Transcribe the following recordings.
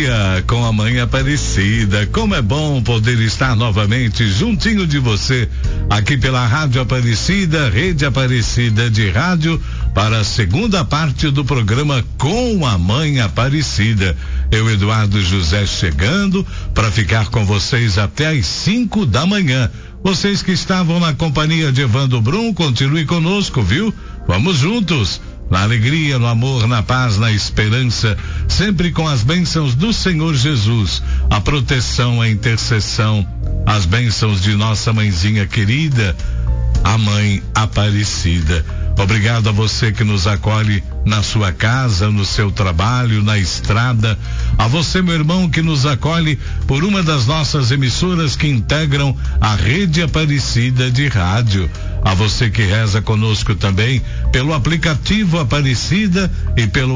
dia com a Mãe Aparecida. Como é bom poder estar novamente juntinho de você, aqui pela Rádio Aparecida, Rede Aparecida de Rádio, para a segunda parte do programa Com a Mãe Aparecida. Eu, Eduardo José, chegando para ficar com vocês até às 5 da manhã. Vocês que estavam na companhia de Evandro Brum, continue conosco, viu? Vamos juntos. Na alegria, no amor, na paz, na esperança, sempre com as bênçãos do Senhor Jesus, a proteção, a intercessão, as bênçãos de nossa mãezinha querida, a Mãe Aparecida. Obrigado a você que nos acolhe na sua casa, no seu trabalho, na estrada. A você, meu irmão, que nos acolhe por uma das nossas emissoras que integram a Rede Aparecida de Rádio. A você que reza conosco também pelo aplicativo Aparecida e pelo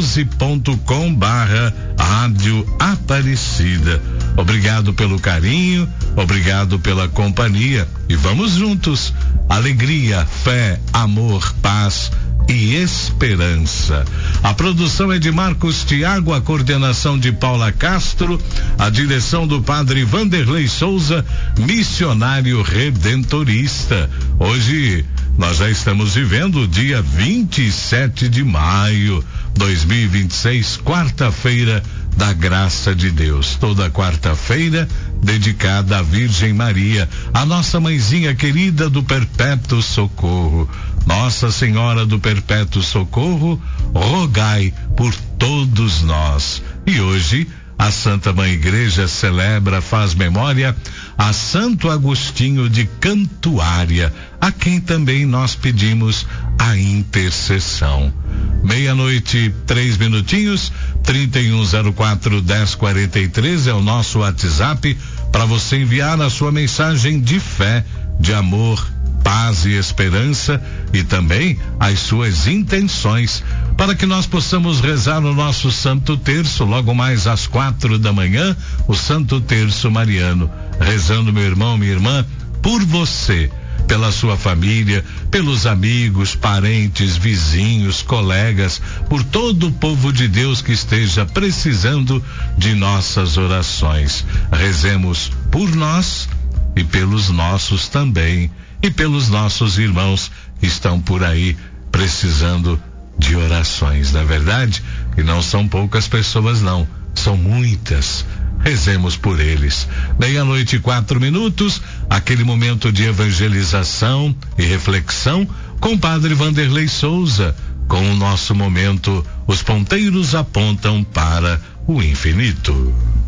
a12.com/Rádio Aparecida. Obrigado pelo carinho, obrigado pela companhia e vamos juntos. Alegria, fé, amor, paz e esperança. A produção é de Marcos Tiago, a coordenação de Paula Castro, a direção do padre Vanderlei Souza, missionário redentorista. Hoje nós já estamos vivendo o dia 27 de maio, 2026, quarta-feira da graça de Deus. Toda quarta-feira dedicada à Virgem Maria, a nossa mãezinha querida do Perpétuo Socorro. Nossa Senhora do Perpétuo Socorro, rogai por todos nós. E hoje a Santa Mãe Igreja celebra, faz memória a Santo Agostinho de Cantuária, a quem também nós pedimos a intercessão. 12:03, 3104-1043 é o nosso WhatsApp para você enviar a sua mensagem de fé, de amor, paz e esperança e também as suas intenções para que nós possamos rezar o nosso Santo Terço logo mais às 4 da manhã, o Santo Terço Mariano, rezando, meu irmão, minha irmã, por você, pela sua família, pelos amigos, parentes, vizinhos, colegas, por todo o povo de Deus que esteja precisando de nossas orações. Rezemos por nós e pelos nossos também, e pelos nossos irmãos que estão por aí precisando de orações, não é verdade? E não são poucas pessoas, não, são muitas. Rezemos por eles. 12:04, aquele momento de evangelização e reflexão com o padre Vanderlei Souza. Com o nosso momento, os ponteiros apontam para o infinito.